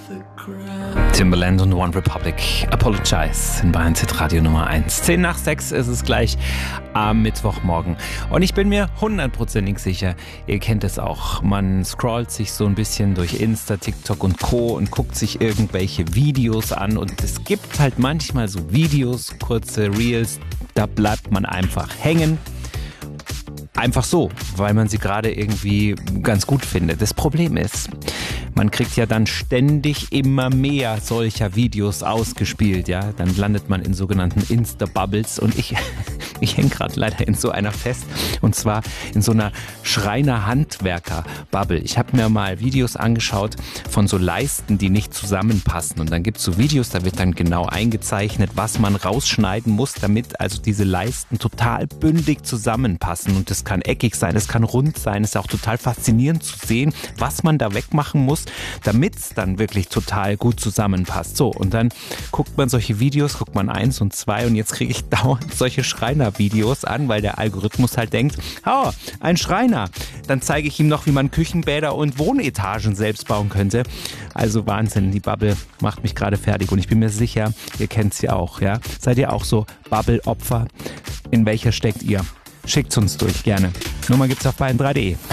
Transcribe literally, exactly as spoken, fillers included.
Timbaland und One Republic, Apologize in Bayern Hit Radio Nummer eins. Zehn nach sechs ist es gleich am Mittwochmorgen. Und ich bin mir hundertprozentig sicher, ihr kennt es auch. Man scrollt sich so ein bisschen durch Insta, TikTok und Co. und guckt sich irgendwelche Videos an. Und es gibt halt manchmal so Videos, kurze Reels, da bleibt man einfach hängen. Einfach so, weil man sie gerade irgendwie ganz gut findet. Das Problem ist, man kriegt ja dann ständig immer mehr solcher Videos ausgespielt, ja. Dann landet man in sogenannten Insta-Bubbles und ich, ich hänge gerade leider in so einer fest und zwar in so einer Schreiner-Handwerker-Bubble. Ich habe mir mal Videos angeschaut von so Leisten, die nicht zusammenpassen und dann gibt es so Videos, da wird dann genau eingezeichnet, was man rausschneiden muss, damit also diese Leisten total bündig zusammenpassen und das kann eckig sein, es kann rund sein, es ist auch total faszinierend zu sehen, was man da wegmachen muss, damit es dann wirklich total gut zusammenpasst. So, und dann guckt man solche Videos, guckt man eins und zwei und jetzt kriege ich dauernd solche Schreiner-Videos an, weil der Algorithmus halt denkt, oh, ein Schreiner. Dann zeige ich ihm noch, wie man Küchenbäder und Wohnetagen selbst bauen könnte. Also Wahnsinn, die Bubble macht mich gerade fertig und ich bin mir sicher, ihr kennt sie auch, ja? Seid ihr auch so Bubble-Opfer? In welcher steckt ihr? Schickt's uns durch, gerne. Nummer gibt's auf bayern drei punkt de.